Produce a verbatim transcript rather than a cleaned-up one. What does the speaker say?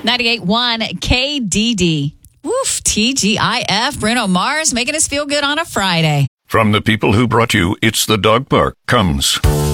ninety-eight point one K D D. Woof, T G I F. Bruno Mars making us feel good on a Friday. From the people who brought you It's the Dog Park comes